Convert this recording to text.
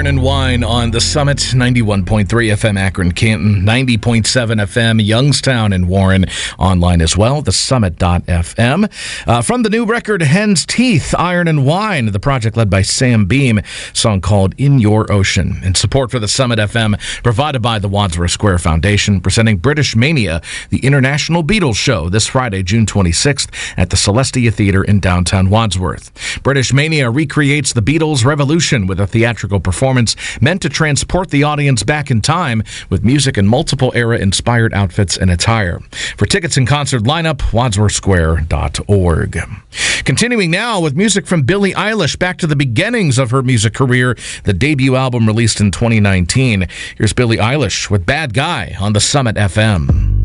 and Wine on the Summit, 91.3 FM Akron, Canton, 90.7 FM Youngstown and Warren, online as well, thesummit.fm. From the new record, Hen's Teeth, Iron and Wine, the project led by Sam Beam, song called In Your Ocean. And support for the Summit FM provided by the Wadsworth Square Foundation, presenting British Mania, the International Beatles Show, this Friday, June 26th at the Celestia Theater in downtown Wadsworth. British Mania recreates the Beatles' revolution with a theatrical performance meant to transport the audience back in time with music and multiple era-inspired outfits and attire. For tickets and concert lineup, wadsworthsquare.org. Continuing now with music from Billie Eilish, back to the beginnings of her music career, the debut album released in 2019. Here's Billie Eilish with Bad Guy on the Summit FM.